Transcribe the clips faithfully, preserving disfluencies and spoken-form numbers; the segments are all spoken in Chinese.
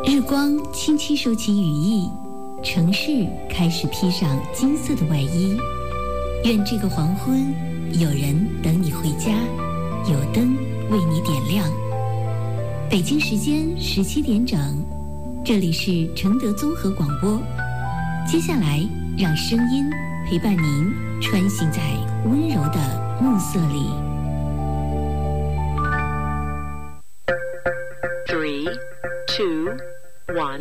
日光轻轻收起羽翼，城市开始披上金色的外衣。愿这个黄昏，有人等你回家，有灯为你点亮。北京时间十七点整，这里是承德综合广播。接下来，让声音陪伴您穿行在温柔的暮色里。 Three, two, one。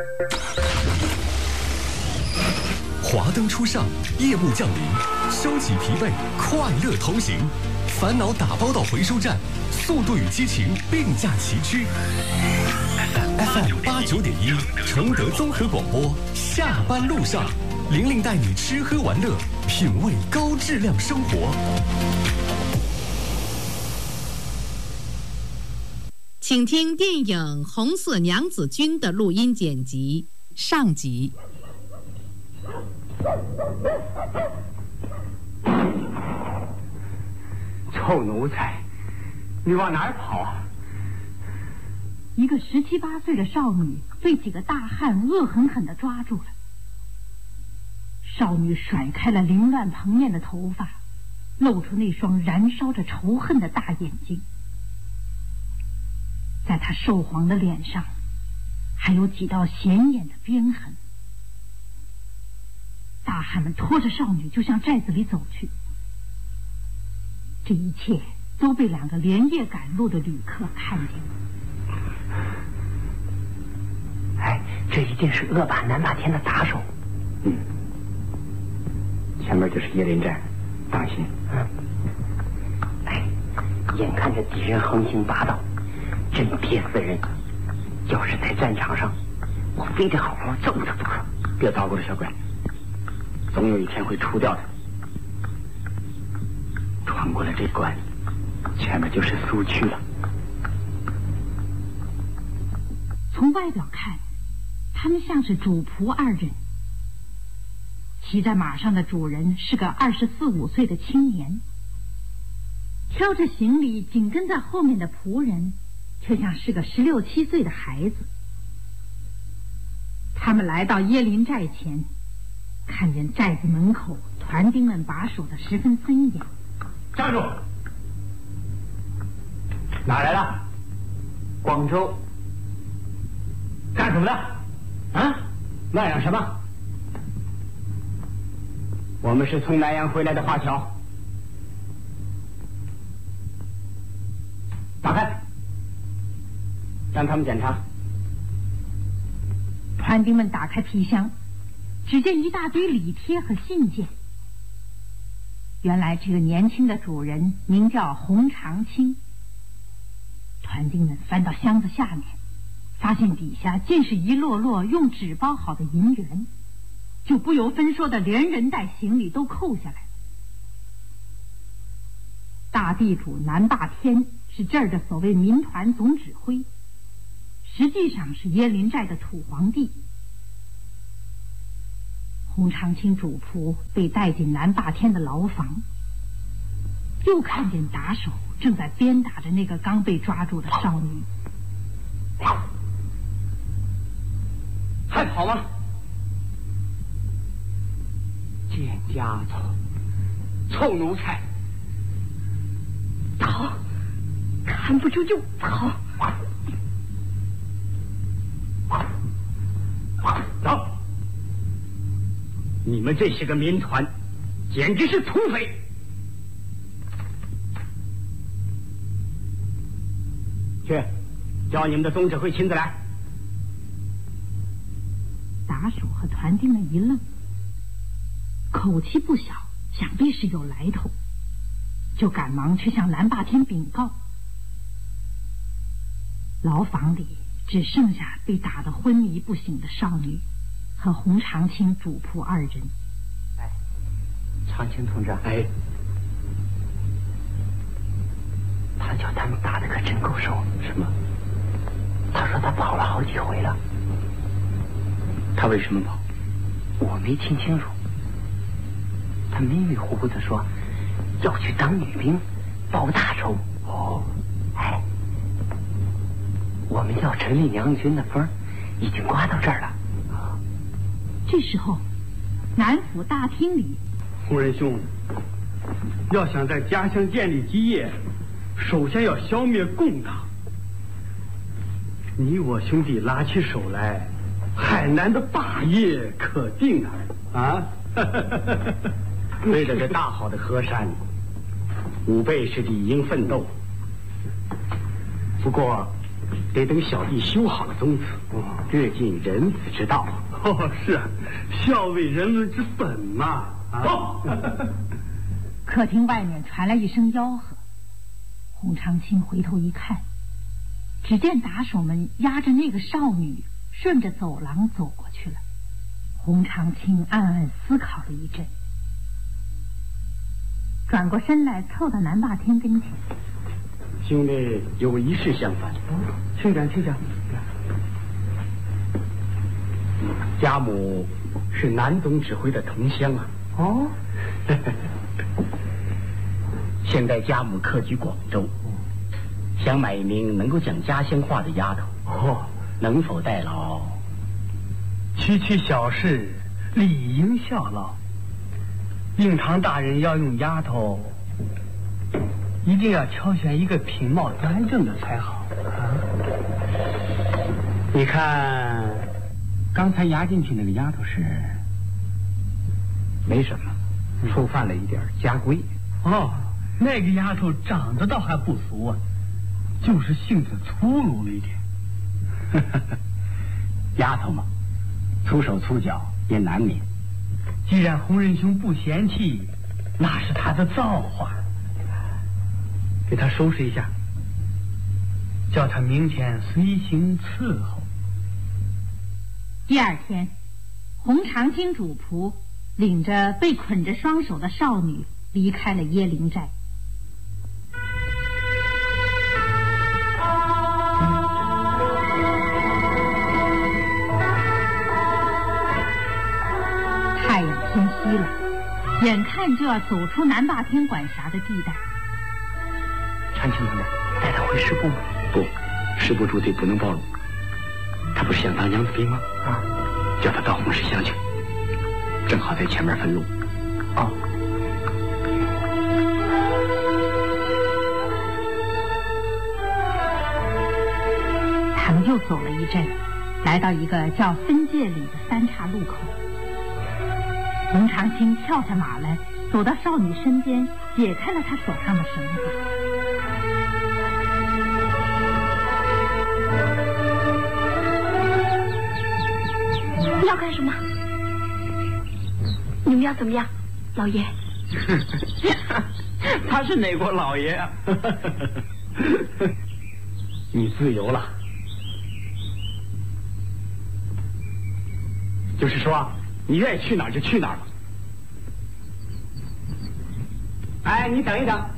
华灯初上，夜幕降临，收起疲惫，快乐同行，烦恼打包到回收站，速度与激情并驾齐驱。F M 八九点一，承德综合广播，下班路上，玲玲带你吃喝玩乐，品味高质量生活。 请听电影《红色娘子军》的录音剪辑上集。 臭奴才，你往哪儿跑啊？ 一个十七八岁的少女被几个大汉恶狠狠地抓住了。少女甩开了凌乱蓬面的头发，露出那双燃烧着仇恨的大眼睛。在她瘦黄的脸上，还有几道显眼的鞭痕。大汉们拖着少女就向寨子里走去。这一切都被两个连夜赶路的旅客看见。 哎，这一定是恶霸南霸天的打手。嗯，前面就是椰林寨，当心。嗯。哎，眼看着敌人横行霸道，真憋死人。要是在战场上，我非得好好揍他不可。别捣鼓了，小鬼，总有一天会除掉他。穿过了这关，前面就是苏区了。 从外表看，他们像是主仆二人。骑在马上的主人是个二十四五岁的青年，挑着行李紧跟在后面的仆人却像是个十六七岁的孩子。他们来到椰林寨前，看见寨子门口团丁们把守的十分森严。 站住！哪来的？广州。干什么的？啊？乱嚷什么？我们是从南阳回来的华侨。打开，让他们检查。 团丁们打开皮箱，只见一大堆礼贴和信件。原来这个年轻的主人名叫洪长青。团丁们翻到箱子下面，发现底下竟是一摞摞用纸包好的银元，就不由分说的连人带行李都扣下来。大地主南霸天是这儿的所谓民团总指挥，实际上是椰林寨的土皇帝。洪长青主仆被带进南霸天的牢房，又看见打手正在鞭打着那个刚被抓住的少女。 还跑吗？贱丫头，臭奴才！ 跑，看不住就跑。 走！你们这些个民团，简直是土匪！去，叫你们的总指挥亲自来。 打手和团丁们一愣，口气不小，想必是有来头，就赶忙去向南霸天禀告。牢房里只剩下被打得昏迷不醒的少女和洪长青主仆二人。 哎，长青同志，哎，他叫他们打的可真够手。什么？他说他跑了好几回了。他为什么跑？我没听清楚。他迷迷糊糊的说要去当女兵，报大仇。哦，哎，我们要陈丽娘军的风， 已经刮到这儿了。 这时候，南府大厅里， 洪仁兄，要想在家乡建立基业，首先要消灭共党。你我兄弟拉起手来，海南的霸业可定啊！啊！ 为了这大好的河山，吾辈是理应奋斗。不过，得等小弟修好了宗祠，略尽人子之道。 哦，是啊，孝为人伦之本嘛。啊！ 客厅外面传来一声吆喝，洪长青回头一看，只见打手们押着那个少女顺着走廊走过去了。洪长青暗暗思考了一阵，转过身来凑到南霸天跟前。 兄弟有一事相烦。 请讲，请讲。 家母是南总指挥的同乡啊。 哦。 现在家母客居广州，想买一名能够讲家乡话的丫头。 哦， 能否代劳？ 区区小事，理应效劳。应堂大人要用丫头，一定要挑选一个品貌端正的才好啊！ 你看，刚才押进去那个丫头是？没什么，触犯了一点家规。 哦，那个丫头长得倒还不俗啊，就是性子粗鲁了一点。 丫头嘛，粗手粗脚也难免。 既然洪仁兄不嫌弃，那是他的造化。给他收拾一下，叫他明天随行伺候。 第二天，洪长青主仆领着被捆着双手的少女离开了椰林寨。太阳偏西了，眼看就要走出南霸天管辖的地带。 长青娘娘，带他回师部吗？不，师部主队不能暴露。他不是想当娘子兵吗？啊，叫他到红石乡去，正好在前面分路。哦。 他们又走了一阵，来到一个叫分界里的三岔路口。洪长青跳下马来，走到少女身边，解开了她手上的绳子。 要干什么？你们要怎么样，老爷？ 他是哪国老爷啊？你自由了，就是说，你愿意去哪儿就去哪儿吧。哎，你等一等。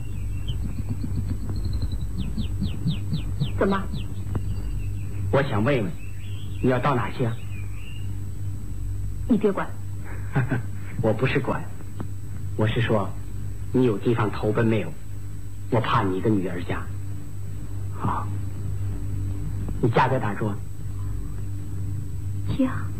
怎么？ 我想问问，你要到哪儿去啊？ 你别管。 我不是管，我是说，你有地方投奔没有？我怕你一个女儿家。好，你家在哪儿住啊？ 家。